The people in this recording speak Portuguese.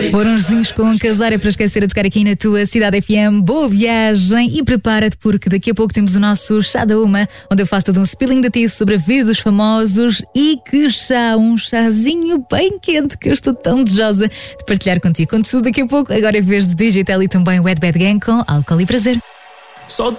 Foram os vizinhos com Casória para esquecer a tocar aqui na tua Cidade FM. Boa viagem e prepara-te porque daqui a pouco temos o nosso Chá da Uma, onde eu faço todo um spilling de ti sobre a vida dos famosos. E que chá, um chazinho bem quente que eu estou tão desejosa de partilhar contigo. Contudo, daqui a pouco, agora é vez de Digital e também o Ed Bad Gang com Álcool e Prazer.